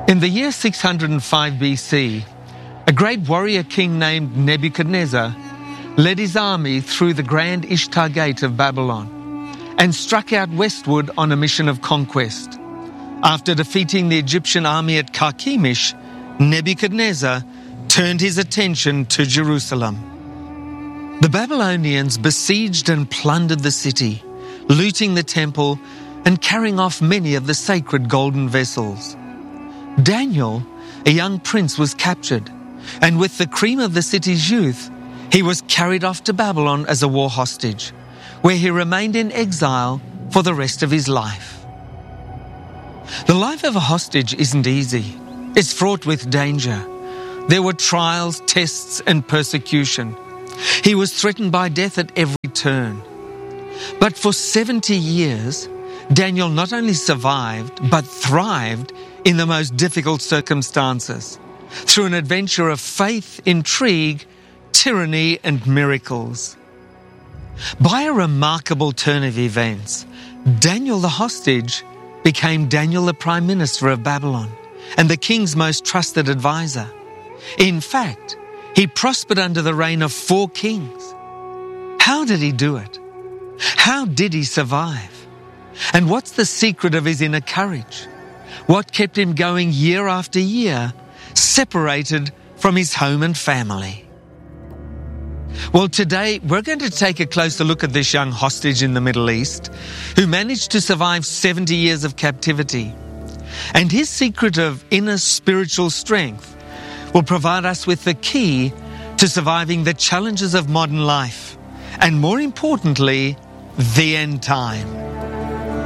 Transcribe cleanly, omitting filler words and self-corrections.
In the year 605 BC, a great warrior king named Nebuchadnezzar led his army through the grand Ishtar Gate of Babylon and struck out westward on a mission of conquest. After defeating the Egyptian army at Carchemish, Nebuchadnezzar turned his attention to Jerusalem. The Babylonians besieged and plundered the city, looting the temple and carrying off many of the sacred golden vessels. Daniel, a young prince, was captured, and with the cream of the city's youth, he was carried off to Babylon as a war hostage, where he remained in exile for the rest of his life. The life of a hostage isn't easy. It's fraught with danger. There were trials, tests, and persecution. He was threatened by death at every turn. But for 70 years, Daniel not only survived, but thrived in the most difficult circumstances, through an adventure of faith, intrigue, tyranny, and miracles. By a remarkable turn of events, Daniel the hostage became Daniel the Prime Minister of Babylon and the king's most trusted advisor. In fact, he prospered under the reign of 4 kings. How did he do it? How did he survive? And what's the secret of his inner courage? What kept him going year after year, separated from his home and family? Well, today we're going to take a closer look at this young hostage in the Middle East who managed to survive 70 years of captivity. And his secret of inner spiritual strength will provide us with the key to surviving the challenges of modern life and, more importantly, the end time.